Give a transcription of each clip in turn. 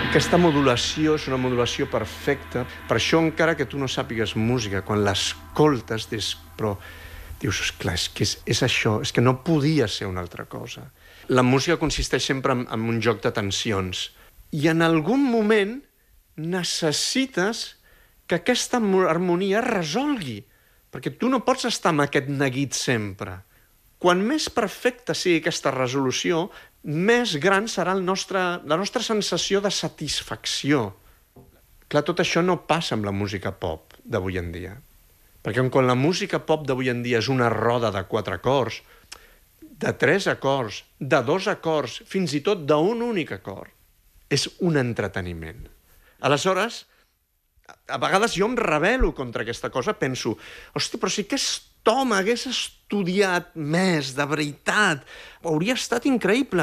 Aquesta modulació és una modulació perfecta. Per això, encara que tu no sàpigues música, quan l'escoltes, dius, esclar, és això, és que no podia ser una altra cosa. La música consisteix sempre en un joc de tensions. I en algun moment necessites que aquesta harmonia es resolgui, perquè tu no pots estar amb aquest neguit sempre. Quan més perfecta sigui aquesta resolució, més gran serà la nostra sensació de satisfacció. Clar, tot això no passa amb la música pop d'avui en dia. Perquè quan la música pop d'avui en dia és una roda de 4 acords, de 3 acords, de 2 acords, fins i tot d'un únic acord, és un entreteniment. Aleshores, a vegades jo em rebel·lo contra aquesta cosa, penso, hosti, però si aquest home hagués estudiat més, de veritat, hauria estat increïble.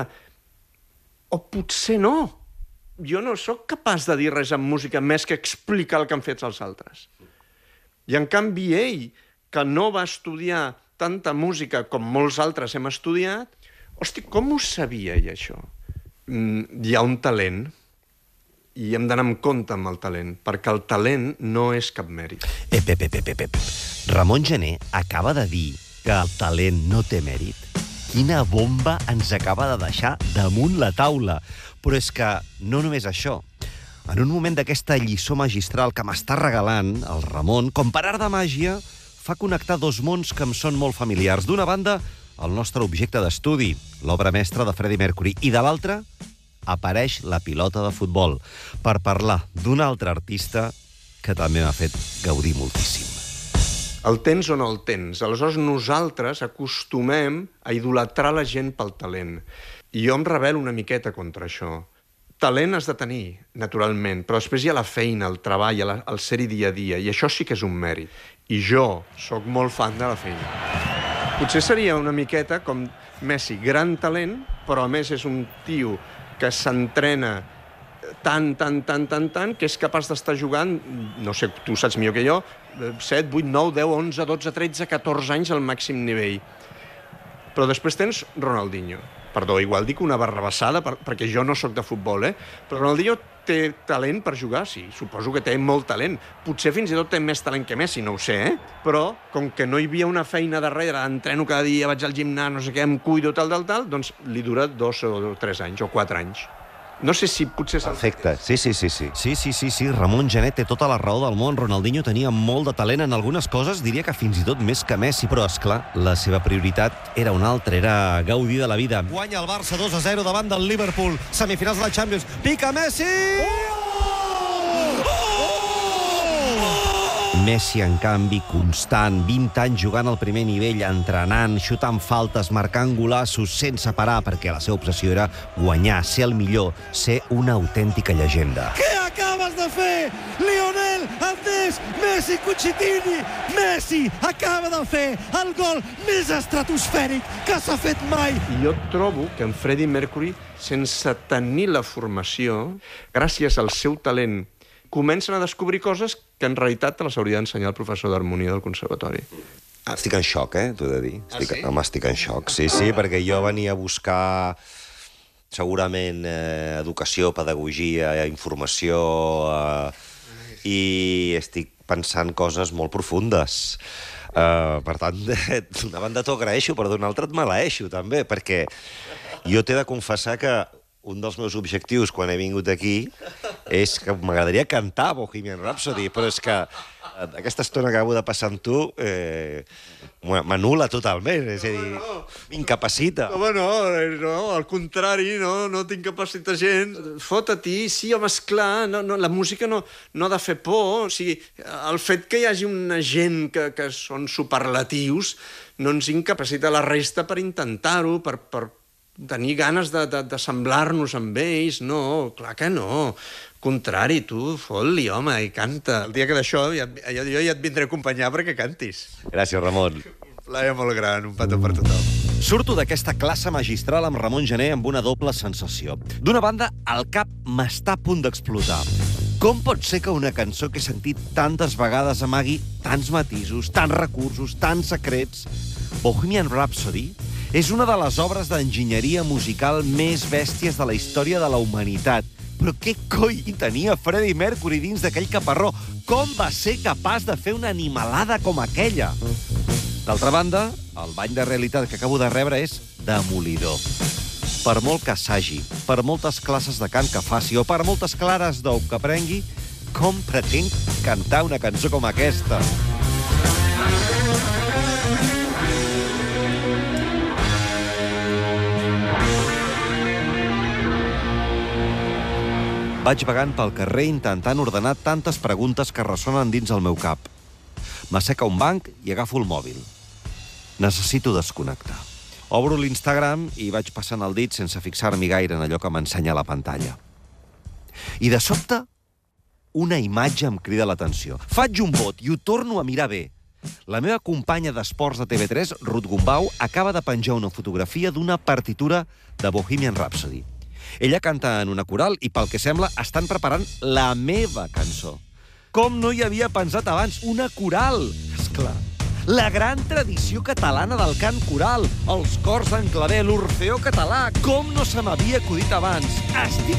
O potser no. Jo no sóc capaç de dir res en música més que explicar el que han fet els altres. I en canvi ell, que no va estudiar tanta música com molts altres hem estudiat, hosti, com ho sabia ell, això? Hi ha un talent, i hem d'anar amb compte amb el talent, perquè el talent no és cap mèrit. Ramon Gené acaba de dir que el talent no té mèrit. Quina bomba ens acaba de deixar damunt la taula. Però és que no només això. En un moment d'aquesta lliçó magistral que m'està regalant el Ramon, com per art de màgia, fa connectar 2 mons que em són molt familiars. D'una banda, el nostre objecte d'estudi, l'obra mestra de Freddie Mercury, i de l'altra, apareix la pilota de futbol, per parlar d'un altre artista que també m'ha fet gaudir moltíssim. El tens o no el tens. Aleshores nosaltres acostumem a idolatrar la gent pel talent. I jo em rebel una miqueta contra això. Talent has de tenir, naturalment, però després hi ha la feina, el treball, el ser-hi dia a dia, i això sí que és un mèrit. I jo sóc molt fan de la feina. Potser seria una miqueta com Messi, gran talent, però a més és un tio que s'entrena tant, que és capaç d'estar jugant, no sé, tu saps millor que jo, 7, 8, 9, 10, 11, 12, 13, 14 anys al màxim nivell. Però després tens Ronaldinho. Perdó, igual dic una barrabassada, perquè jo no sóc de futbol, però Ronaldinho té talent per jugar, sí, suposo que té molt talent. Potser fins i tot té més talent que Messi, no ho sé, però com que no hi havia una feina darrere, entreno cada dia, vaig al gimnàs, no sé què, em cuido, tal, doncs li dura 2 o 3 anys o 4 anys. No sé si potser... Perfecte, sí. Sí, Ramon Gené té tota la raó del món. Ronaldinho tenia molt de talent en algunes coses, diria que fins i tot més que Messi, però, esclar, la seva prioritat era una altra, era gaudir de la vida. Guanya el Barça 2-0 davant del Liverpool, semifinals de la Champions. Pica Messi! Messi, en canvi, constant, 20 anys jugant al primer nivell, entrenant, xutant faltes, marcant golaços sense parar, perquè la seva obsessió era guanyar, ser el millor, ser una autèntica llegenda. Què acabes de fer? Lionel Andrés Messi Cucitini! Messi acaba de fer el gol més estratosfèric que s'ha fet mai! I jo trobo que en Freddie Mercury, sense tenir la formació, gràcies al seu talent, comencen a descobrir coses que en realitat te les hauria d'ensenyar el professor d'harmonia del conservatori. Estic en xoc, t'ho he de dir. Sí? Home, estic en xoc, sí, perquè jo venia a buscar segurament educació, pedagogia, informació, i estic pensant coses molt profundes. Per tant, d'una banda t'ho agraeixo, però d'una altra et maleeixo, també, perquè jo t'he de confessar que un dels meus objectius quan he vingut aquí és que m'agradaria cantar Bohemian Rhapsody, però és que aquesta estona que acabo de passar amb tu m'anul·la totalment, és a dir, m'incapacita. Home, no, al contrari, no t'incapacita gens. Fota-t'hi, sí, home, esclar, la música no ha de fer por. O sigui, el fet que hi hagi una gent que són superlatius no ens incapacita la resta per intentar-ho, per tenir ganes de semblar-nos amb ells. No, clar que no. Contrari, tu, fot-li, home, i canta. El dia que d'això jo ja et vindré a acompanyar perquè cantis. Gràcies, Ramon. Un plaer molt gran, un petó per tothom. Surto d'aquesta classe magistral amb Ramon Gené amb una doble sensació. D'una banda, el cap m'està a punt d'explotar. Com pot ser que una cançó que he sentit tantes vegades amagui tants matisos, tants recursos, tants secrets? Bohemian Rhapsody és una de les obres d'enginyeria musical més bèsties de la història de la humanitat. Però què coi tenia Freddie Mercury dins d'aquell caparró? Com va ser capaç de fer una animalada com aquella? D'altra banda, el bany de realitat que acabo de rebre és demolidor. Per molt que assagi, per moltes classes de cant que faci o per moltes clares d'ou que prengui, com pretenc cantar una cançó com aquesta? Vaig vagant pel carrer intentant ordenar tantes preguntes que ressonen dins el meu cap. M'asseca un banc i agafo el mòbil. Necessito desconnectar. Obro l'Instagram i vaig passant el dit sense fixar-m'hi gaire en allò que m'ensenya la pantalla. I de sobte, una imatge em crida l'atenció. Faig un bot i ho torno a mirar bé. La meva companya d'esports de TV3, Ruth Gumbau, acaba de penjar una fotografia d'una partitura de Bohemian Rhapsody. Ella canta en una coral i, pel que sembla, estan preparant la meva cançó. Com no hi havia pensat abans? Una coral! Esclar. La gran tradició catalana del cant coral, els cors en claver, l'Orfeó català. Com no se m'havia acudit abans? Estic